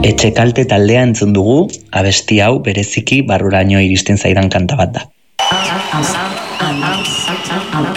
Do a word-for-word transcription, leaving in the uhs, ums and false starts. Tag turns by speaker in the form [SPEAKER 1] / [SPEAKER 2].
[SPEAKER 1] Etxekalte taldea entzun dugu, abesti hau bereziki barruraino iristen zaidan kanta bat da.